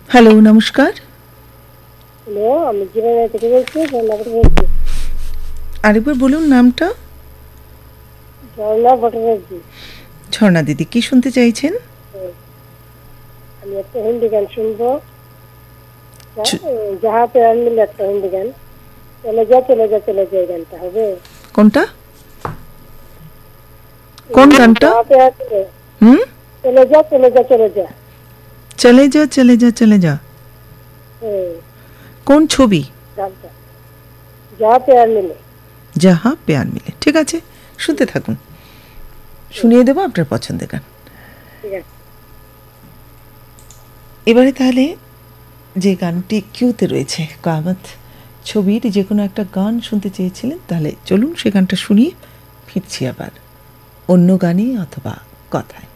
Hello, নমস্কার। Hello, আমি জীবনে থেকে বলছি, ঝর্ণা ভট্টাচার্য। আরেকবার বলুন নামটা। ঝর্ণা ভট্টাচার্য। ঝর্ণা দিদি, কি শুনতে চাইছেন? আমি একটা হিন্দি গান শুনবো। চ- যাহা প্যার মিলে একটা হিন্দি গান। চলে যা চলে যা চলে যা, এই গানটা হবে? কোনটা? কোন গানটা? যাহা প্যার মিলে হুম, চলে যা চলে যা চলে যা। চলে যা চলে যা চলে যা। হুম, কোন ছবি? গানটা যাহা প্যার মিলে। যাহা প্যার মিলে। ঠিক আছে, শুনতে থাকুন, শুনিয়ে দেবো আপনার পছন্দের গান। ঠিক আছে। এবারে তাহলে যে গানটি কিউতে রয়েছে, কায়ামত ছবির যে কোনো একটা গান শুনতে চেয়েছিলেন, তাহলে চলুন সে গানটা শুনিয়ে ফিরছি আবার অন্য গানে অথবা কথায়।